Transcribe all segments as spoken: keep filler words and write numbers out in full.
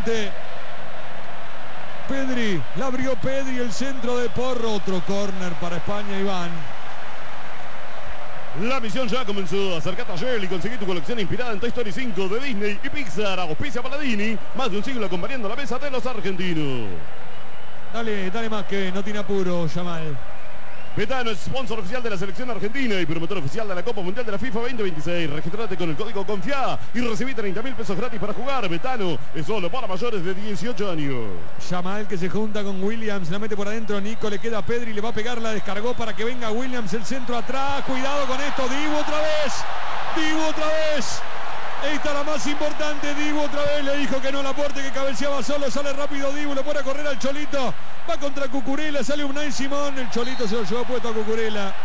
adelante. Pedri, la abrió Pedri, el centro de Porro. Otro córner para España, Iván. La misión ya comenzó. Acercate a Shell y conseguí tu colección inspirada en Toy Story cinco de Disney y Pixar. Auspicia Paladini. Más de un siglo acompañando la mesa de los argentinos. Dale, dale más que no tiene apuro, Yamal. Betano es sponsor oficial de la selección argentina y promotor oficial de la Copa Mundial de la FIFA veinte veintiséis. Registrate con el código CONFIA y recibí treinta mil pesos gratis para jugar. Betano es solo para mayores de dieciocho años. Yamal que se junta con Williams, la mete por adentro. Nico le queda a Pedri, le va a pegar, la descargó para que venga Williams. El centro atrás, cuidado con esto. Dibu otra vez, Dibu otra vez. Esta la más importante. Dibu otra vez le dijo que no, Laporte, que cabeceaba solo. Sale rápido Dibu, le pone a correr al Cholito. Va contra Cucurella, sale Unai Simón. El Cholito se lo llevó puesto a Cucurella.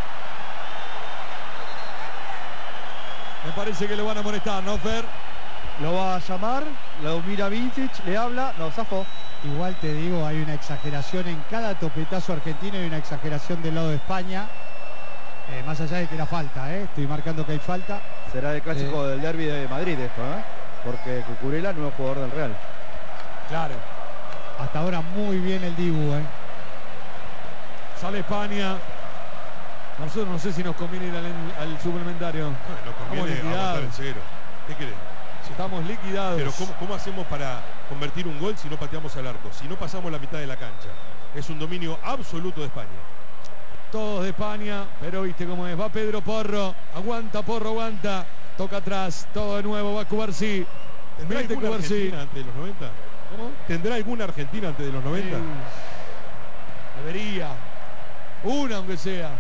Me parece que lo van a molestar, ¿no, Fer? Lo va a llamar, lo mira Vincic, le habla, no, zafó. Igual te digo, hay una exageración en cada topetazo argentino y una exageración del lado de España. Eh, más allá de que era falta, ¿eh? Estoy marcando que hay falta. Será el clásico eh. del derbi de Madrid esto, ¿eh? Porque Cucurella, nuevo jugador del Real. Claro. Hasta ahora muy bien el Dibu, ¿eh? Sale España. Nosotros no sé si nos conviene ir al, al suplementario. No, nos conviene aguantar el cero. ¿Qué querés? Sí. Estamos liquidados. Pero ¿cómo, ¿cómo hacemos para convertir un gol si no pateamos al arco? Si no pasamos la mitad de la cancha. Es un dominio absoluto de España. Todos de España, pero viste cómo es. Va Pedro Porro, aguanta Porro, aguanta. Toca atrás, todo de nuevo, va Cubarsí. ¿Tendrá Mete alguna Cubarsí Argentina antes de los noventa? ¿Cómo? ¿Tendrá alguna Argentina antes de los noventa? Sí. Debería. Una aunque sea.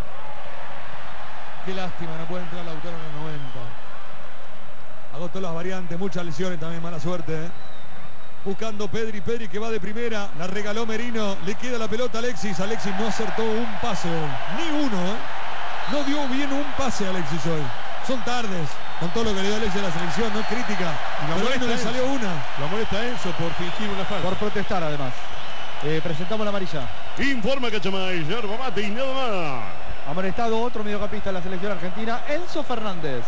Qué lástima, no puede entrar Lautaro en los noventa. Agotó las variantes, muchas lesiones también, mala suerte, ¿eh? Buscando Pedri, Pedri que va de primera, la regaló Merino, le queda la pelota a Alexis, Alexis no acertó un pase hoy, ni uno, ¿eh? No dio bien un pase Alexis hoy. Son tardes, con todo lo que le dio Alexis a la selección, no es crítica, pero hoy no le salió una. Lo molesta a Enzo por fingir una falta. Por protestar además. Eh, presentamos la amarilla. Informa Cachamay, yerba mate y nada más. Amonestado otro mediocampista de la selección argentina, Enzo Fernández.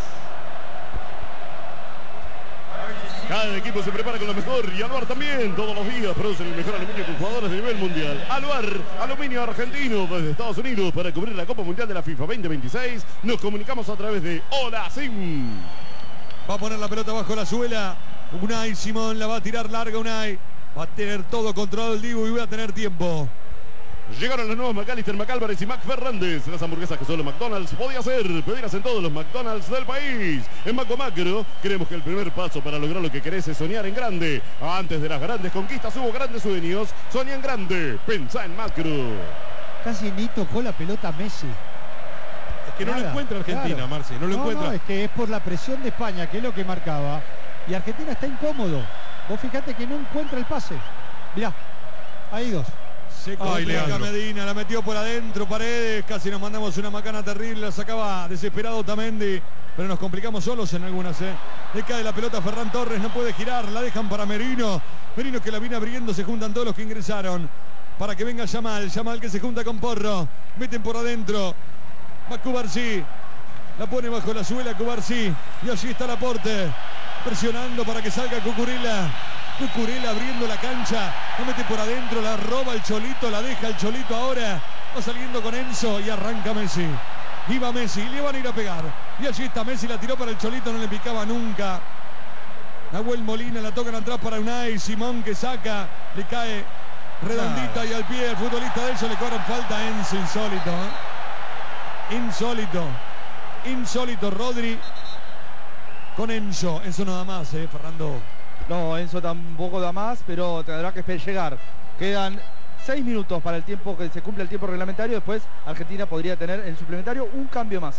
Cada equipo se prepara con lo mejor y Aluar también. Todos los días producen el mejor aluminio con jugadores de nivel mundial. Aluar, aluminio argentino desde Estados Unidos para cubrir la Copa Mundial de la FIFA veinte veintiséis. Nos comunicamos a través de Hola Sim. Va a poner la pelota bajo la suela. Unai Simón la va a tirar larga Unai. Va a tener todo controlado el Dibu y va a tener tiempo. Llegaron los nuevos McAllister, McAlvarez y Mac Fernández. Las hamburguesas que solo McDonald's podía hacer. Pedirlas en todos los McDonald's del país. En Maco Macro, creemos que el primer paso para lograr lo que querés es soñar en grande. Antes de las grandes conquistas hubo grandes sueños. Soñá en grande. Pensá en macro. Casi ni tocó la pelota Messi. Es que Nada, no lo encuentra Argentina, claro. Marce. No lo no, encuentra. No, es que es por la presión de España, que es lo que marcaba. Y Argentina está incómodo. Vos fijate que no encuentra el pase. Mirá, hay dos. Se complica Medina, la metió por adentro, Paredes, casi nos mandamos una macana terrible, la sacaba desesperado Otamendi, pero nos complicamos solos en algunas, ¿eh? Le cae la pelota a Ferran Torres, no puede girar, la dejan para Merino, Merino que la viene abriendo, se juntan todos los que ingresaron, para que venga Yamal, Yamal que se junta con Porro, meten por adentro, va Cubarsí, la pone bajo la suela Cubarsí, y allí está Laporte, presionando para que salga Cucurella. Cucurella abriendo la cancha, la mete por adentro, la roba el Cholito, la deja el Cholito ahora, va saliendo con Enzo y arranca Messi. Iba Messi, le van a ir a pegar. Y allí está Messi, la tiró para el Cholito, no le picaba nunca. Nahuel Molina, la tocan atrás para Unai, Simón que saca, le cae redondita y al pie el futbolista de ellos, le cobran falta a Enzo, insólito. ¿eh? Insólito, insólito, Rodri con Enzo, Enzo nada más, eh, Fernando. No, Enzo tampoco da más, pero tendrá que llegar. Quedan seis minutos para el tiempo que se cumple el tiempo reglamentario. Después Argentina podría tener en el suplementario un cambio más.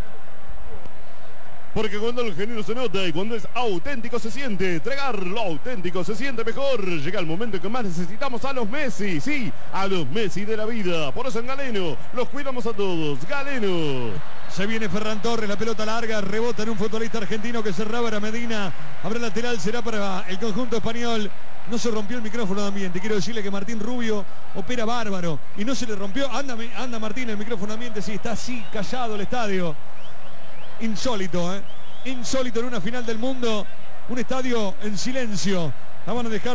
Porque cuando el género se nota y cuando es auténtico se siente. Entregar lo auténtico se siente mejor. Llega el momento en que más necesitamos a los Messi. Sí, a los Messi de la vida. Por eso en Galeno los cuidamos a todos. Galeno. Se viene Ferran Torres, la pelota larga, rebota en un futbolista argentino que cerraba a Medina. Habrá lateral, será para el conjunto español. No se rompió el micrófono de ambiente. Quiero decirle que Martín Rubio opera bárbaro. Y no se le rompió. Anda, anda Martín, el micrófono de ambiente. Sí, está así, callado el estadio. Insólito, ¿eh? Insólito en una final del mundo. Un estadio en silencio. La van a dejar